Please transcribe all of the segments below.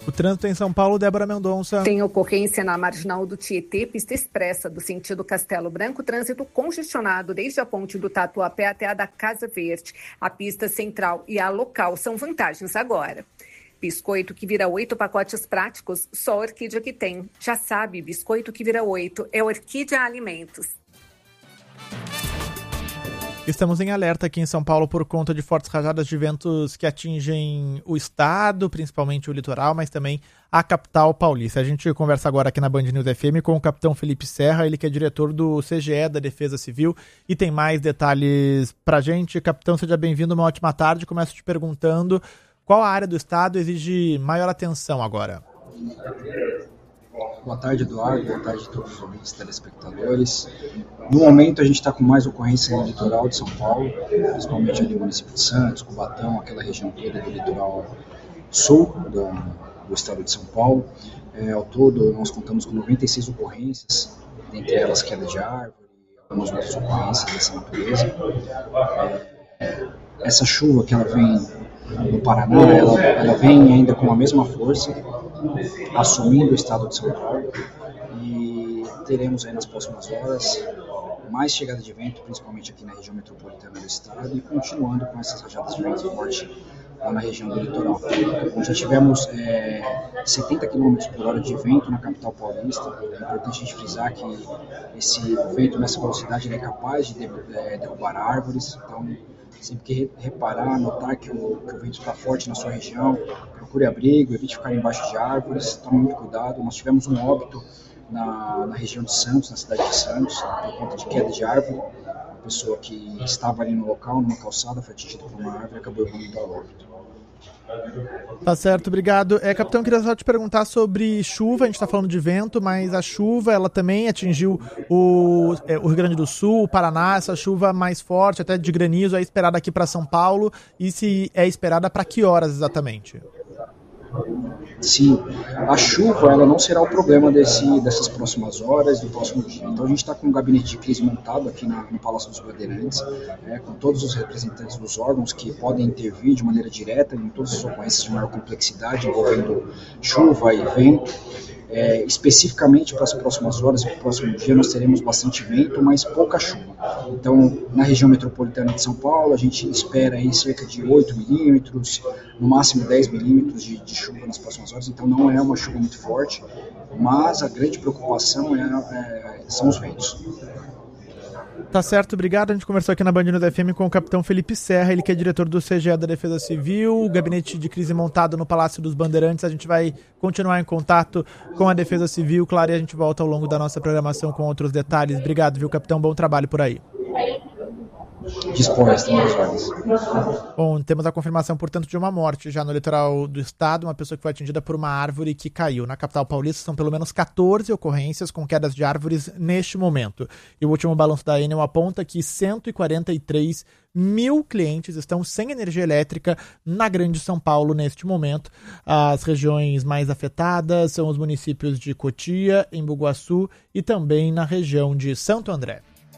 O trânsito em São Paulo, Débora Mendonça. Tem ocorrência na marginal do Tietê, pista expressa do sentido Castelo Branco, trânsito congestionado desde a ponte do Tatuapé até a da Casa Verde. A pista central e a local são vantagens agora. Biscoito que vira 8 pacotes práticos, só a Orquídea que tem. Já sabe, biscoito que vira 8 é Orquídea Alimentos. Estamos em alerta aqui em São Paulo por conta de fortes rajadas de ventos que atingem o estado, principalmente o litoral, mas também a capital paulista. A gente conversa agora aqui na Band News FM com o capitão Felipe Serra, ele que é diretor do CGE da Defesa Civil e tem mais detalhes pra gente. Capitão, seja bem-vindo, uma ótima tarde. Começo te perguntando qual a área do estado exige maior atenção agora? Boa tarde, Eduardo. Boa tarde a todos os ouvintes, telespectadores. No momento, a gente está com mais ocorrência no litoral de São Paulo, principalmente ali no município de Santos, Cubatão, aquela região toda do litoral sul do estado de São Paulo. Ao todo, nós contamos com 96 ocorrências, dentre elas queda de árvore e algumas outras ocorrências dessa natureza. Essa chuva que ela vem no Paraná, ela vem ainda com a mesma força, assumindo o estado de São Paulo, e teremos aí nas próximas horas mais chegada de vento, principalmente aqui na região metropolitana do estado, e continuando com essas rajadas de vento forte lá na região do litoral. Já tivemos 70 km por hora de vento na capital paulista. É importante a gente frisar que esse vento nessa velocidade é capaz de derrubar árvores, então sempre que reparar, notar que o vento está forte na sua região, procure abrigo, evite ficar embaixo de árvores, tome muito cuidado. Nós tivemos um óbito na região de Santos, na cidade de Santos, por conta de queda de árvore. Uma pessoa que estava ali no local, numa calçada, foi atingida por uma árvore e acabou indo ao óbito. Tá certo, obrigado. Capitão, queria só te perguntar sobre chuva. A gente está falando de vento, mas a chuva ela também atingiu o Rio Grande do Sul, o Paraná. Essa chuva mais forte, até de granizo, é esperada aqui para São Paulo. E se é esperada para que horas exatamente? Sim, a chuva ela não será o problema dessas próximas horas, do próximo dia. Então a gente está com um gabinete de crise montado aqui no Palácio dos Bandeirantes, com todos os representantes dos órgãos que podem intervir de maneira direta em todas as ocorrências de maior complexidade envolvendo chuva e vento. Especificamente para as próximas horas e para o próximo dia nós teremos bastante vento, mas pouca chuva. Então, na região metropolitana de São Paulo, a gente espera aí cerca de 8 milímetros, no máximo 10 milímetros de chuva nas próximas horas. Então, não é uma chuva muito forte, mas a grande preocupação são os ventos. Tá certo, obrigado. A gente conversou aqui na Band News FM com o capitão Felipe Serra, ele que é diretor do CGE da Defesa Civil, gabinete de crise montado no Palácio dos Bandeirantes. A gente vai continuar em contato com a Defesa Civil, claro, e a gente volta ao longo da nossa programação com outros detalhes. Obrigado, viu, capitão? Bom trabalho por aí. Dispõe, estamos ordens. Bom, temos a confirmação, portanto, de uma morte já no litoral do estado, uma pessoa que foi atingida por uma árvore que caiu. Na capital paulista são pelo menos 14 ocorrências com quedas de árvores neste momento. E o último balanço da Enel aponta que 143 mil clientes estão sem energia elétrica na Grande São Paulo neste momento. As regiões mais afetadas são os municípios de Cotia, Embu-Guaçu e também na região de Santo André.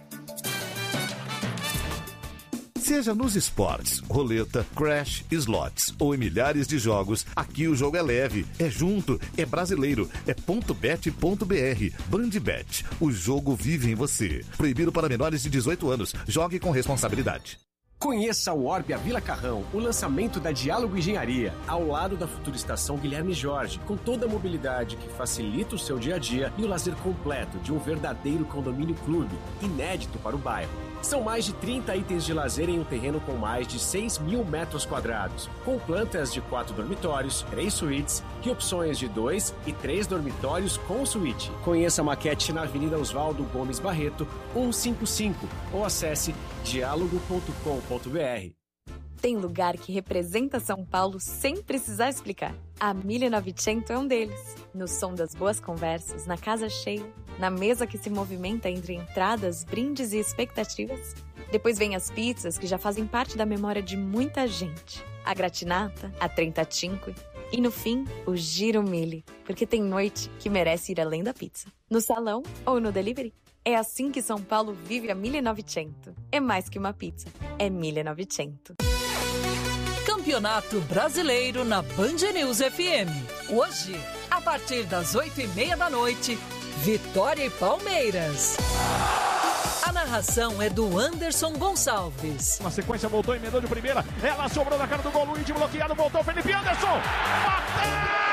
Seja nos esportes, roleta, crash, slots ou em milhares de jogos, aqui o jogo é leve, é junto, é brasileiro, é .bet.br. Bandbet, o jogo vive em você. Proibido para menores de 18 anos. Jogue com responsabilidade. Conheça o Orbia Vila Carrão, o lançamento da Diálogo Engenharia, ao lado da futura estação Guilherme Jorge, com toda a mobilidade que facilita o seu dia a dia e o lazer completo de um verdadeiro condomínio clube, inédito para o bairro. São mais de 30 itens de lazer em um terreno com mais de 6 mil metros quadrados, com plantas de 4 dormitórios, 3 suítes e opções de 2 e 3 dormitórios com suíte. Conheça a maquete na Avenida Oswaldo Gomes Barreto, 155, ou acesse dialogo.com.br. Tem lugar que representa São Paulo sem precisar explicar. A 1900 é um deles. No som das boas conversas, na casa cheia, na mesa que se movimenta entre entradas, brindes e expectativas. Depois vem as pizzas que já fazem parte da memória de muita gente. A gratinata, a trentacinque e, no fim, o giro mille, porque tem noite que merece ir além da pizza. No salão ou no delivery. É assim que São Paulo vive a 1900. É mais que uma pizza, é 1900. Campeonato Brasileiro na Band News FM. Hoje, a partir das 8h30 da noite, Vitória e Palmeiras. A narração é do Anderson Gonçalves. Na sequência voltou, emendou de primeira. Ela sobrou na cara do gol, Luiz bloqueado, voltou Felipe Anderson. Bateu!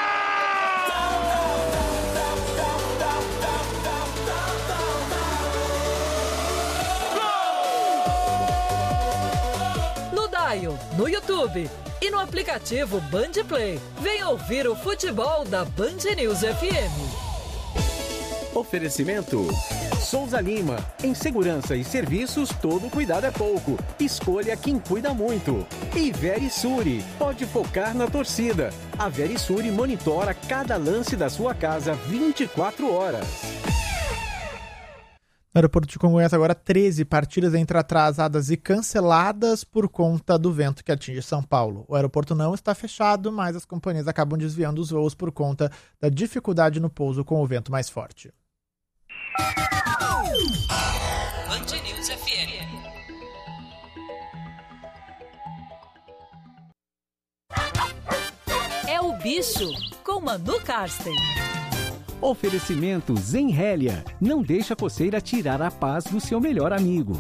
No YouTube e no aplicativo Band Play. Venha ouvir o futebol da Band News FM. Oferecimento Souza Lima. Em segurança e serviços, todo cuidado é pouco. Escolha quem cuida muito. E Verisure. Pode focar na torcida. A Verisure monitora cada lance da sua casa 24 horas. No aeroporto de Congonhas, agora 13 partidas entre atrasadas e canceladas por conta do vento que atinge São Paulo. O aeroporto não está fechado, mas as companhias acabam desviando os voos por conta da dificuldade no pouso com o vento mais forte. Band News FM. É o Bicho, com Manu Karsten. Oferecimento Zenrélia. Não deixa a coceira tirar a paz do seu melhor amigo.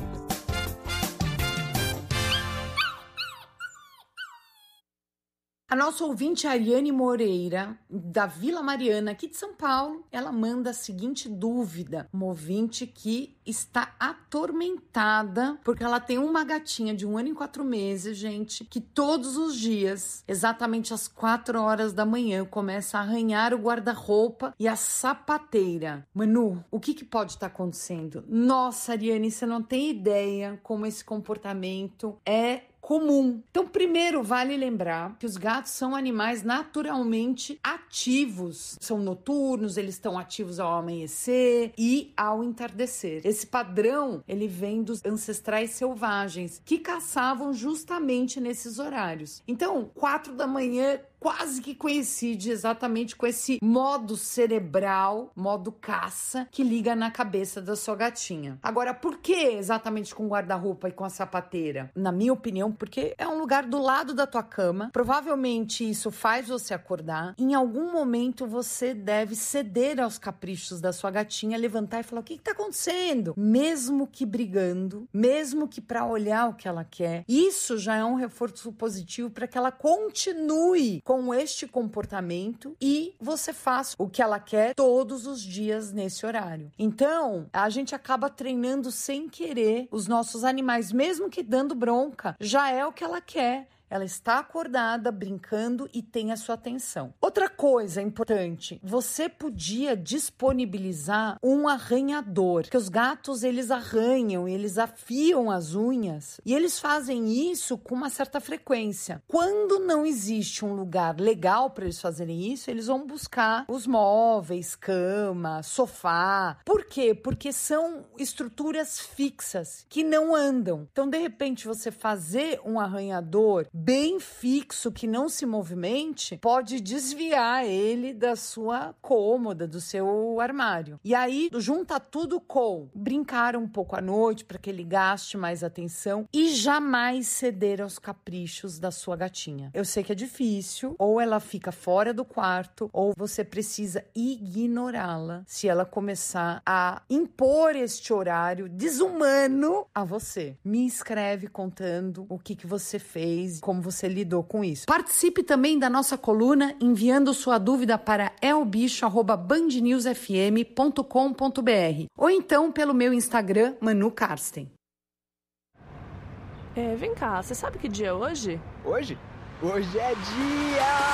A nossa ouvinte Ariane Moreira, da Vila Mariana, aqui de São Paulo, ela manda a seguinte dúvida. Uma ouvinte que está atormentada porque ela tem uma gatinha de 1 ano e 4 meses, gente, que todos os dias, exatamente às 4 horas da manhã, começa a arranhar o guarda-roupa e a sapateira. Manu, o que pode estar acontecendo? Nossa, Ariane, você não tem ideia como esse comportamento é comum. Então, primeiro, vale lembrar que os gatos são animais naturalmente ativos. São noturnos, eles estão ativos ao amanhecer e ao entardecer. Esse padrão, ele vem dos ancestrais selvagens, que caçavam justamente nesses horários. Então, 4 da manhã quase que coincide exatamente com esse modo cerebral, modo caça, que liga na cabeça da sua gatinha. Agora, por que exatamente com guarda-roupa e com a sapateira? Na minha opinião, porque é um lugar do lado da tua cama. Provavelmente isso faz você acordar. Em algum momento você deve ceder aos caprichos da sua gatinha, levantar e falar: o que tá acontecendo? Mesmo que brigando, mesmo que para olhar o que ela quer. Isso já é um reforço positivo para que ela continue com este comportamento e você faça o que ela quer todos os dias nesse horário. Então, a gente acaba treinando sem querer os nossos animais, mesmo que dando bronca, já é o que ela quer. Ela está acordada, brincando e tem a sua atenção. Outra coisa importante, você podia disponibilizar um arranhador, porque os gatos, eles arranham, eles afiam as unhas e eles fazem isso com uma certa frequência. Quando não existe um lugar legal para eles fazerem isso, eles vão buscar os móveis, cama, sofá. Por quê? Porque são estruturas fixas que não andam. Então, de repente, você fazer um arranhador bem fixo, que não se movimente, pode desviar ele da sua cômoda, do seu armário. E aí, junta tudo com brincar um pouco à noite para que ele gaste mais atenção e jamais ceder aos caprichos da sua gatinha. Eu sei que é difícil, ou ela fica fora do quarto, ou você precisa ignorá-la se ela começar a impor este horário desumano a você. Me escreve contando o que você fez, como você lidou com isso. Participe também da nossa coluna enviando sua dúvida para elbicho@bandnewsfm.com.br ou então pelo meu Instagram, Manu Karsten. Vem cá, você sabe que dia é hoje? Hoje? Hoje é dia...